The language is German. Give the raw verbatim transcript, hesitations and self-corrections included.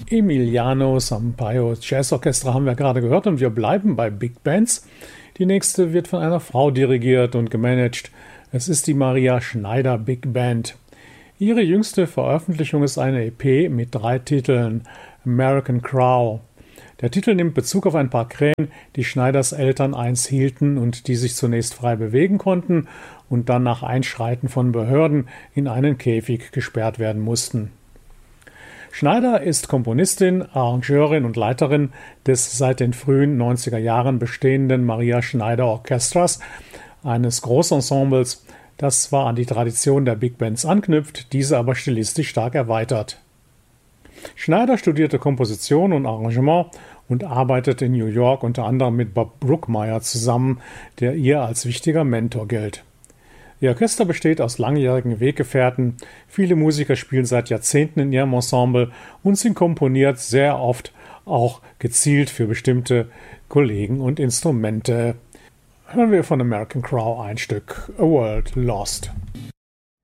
Emiliano Sampaio Jazz Orchestra haben wir gerade gehört und wir bleiben bei Big Bands. Die nächste wird von einer Frau dirigiert und gemanagt. Es ist die Maria Schneider Big Band. Ihre jüngste Veröffentlichung ist eine E P mit drei Titeln: American Crow. Der Titel nimmt Bezug auf ein paar Krähen, die Schneiders Eltern einst hielten und die sich zunächst frei bewegen konnten und dann nach Einschreiten von Behörden in einen Käfig gesperrt werden mussten. Schneider ist Komponistin, Arrangeurin und Leiterin des seit den frühen neunziger Jahren bestehenden Maria Schneider Orchestras, eines Großensembles, das zwar an die Tradition der Big Bands anknüpft, diese aber stilistisch stark erweitert. Schneider studierte Komposition und Arrangement und arbeitet in New York unter anderem mit Bob Brookmeyer zusammen, der ihr als wichtiger Mentor gilt. Ihr Orchester besteht aus langjährigen Weggefährten, viele Musiker spielen seit Jahrzehnten in ihrem Ensemble und sie komponiert sehr oft auch gezielt für bestimmte Kollegen und Instrumente. Hören wir von American Crow ein Stück A World Lost.